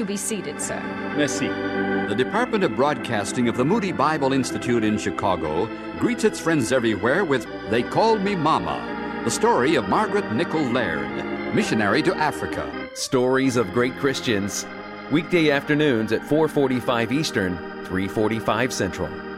Be seated, sir. Merci. The Department of Broadcasting of the Moody Bible Institute in Chicago greets its friends everywhere with They Called Me Mama, the story of Margaret Nichol Laird, missionary to Africa. Stories of Great Christians. Weekday afternoons at 4:45 Eastern, 3:45 Central.